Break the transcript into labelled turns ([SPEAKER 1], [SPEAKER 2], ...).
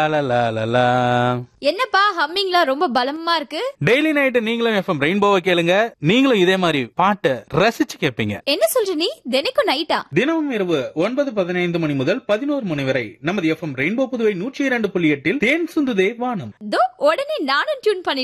[SPEAKER 1] லலலலலா.
[SPEAKER 2] என்னப்பா ஹம்மிங்லாம் ரொம்ப பலமா இருக்கு?
[SPEAKER 1] டெய்லி நைட் நீங்களும் எஃப்எம் ரெயின்போவை கேளுங்க. நீங்களும் இதே மாதிரி பாட்டை ரசிச்சு கேட்பீங்க.
[SPEAKER 2] என்ன சொல்ற நீ? தினைக்கும் நைட்டா?
[SPEAKER 1] தினமும் இரவு 9:15 மணி முதல் 11 மணி வரை நமது எஃப்எம் ரெயின்போ புதுவை 102.8 தேன் சுந்துதே வானம்.
[SPEAKER 2] தோ உடனே நானும் டியூன் பண்ணி